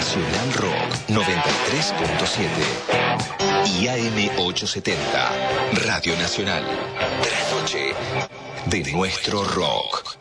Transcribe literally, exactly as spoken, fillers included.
Nacional Rock noventa y tres punto siete y A M ochocientos setenta, Radio Nacional. De la noche, de nuestro rock.